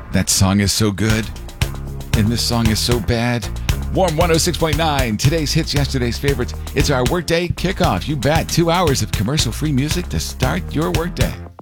That song is so good, and this song is so bad. Warm 106.9, today's hits, yesterday's favorites. It's our Workday Kickoff. You bet, 2 hours of commercial-free music to start your workday.